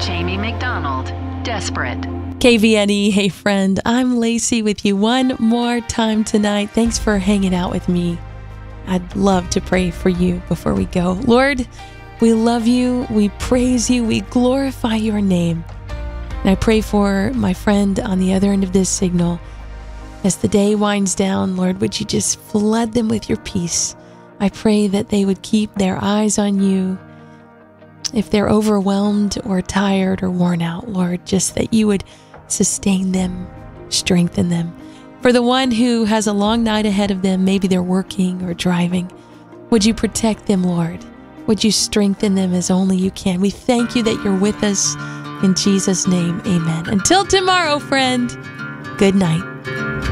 Jamie McDonald, Desperate. KVNE, hey friend, I'm Lacey with you one more time tonight. Thanks for hanging out with me. I'd love to pray for you before we go. Lord, we love you, we praise you, we glorify your name. And I pray for my friend on the other end of this signal. As the day winds down, Lord, would you just flood them with your peace? I pray that they would keep their eyes on you. If they're overwhelmed or tired or worn out, Lord, just that you would sustain them, strengthen them. For the one who has a long night ahead of them, maybe they're working or driving, would you protect them, Lord? Would you strengthen them as only you can? We thank you that you're with us. In Jesus' name, amen. Until tomorrow, friend, good night.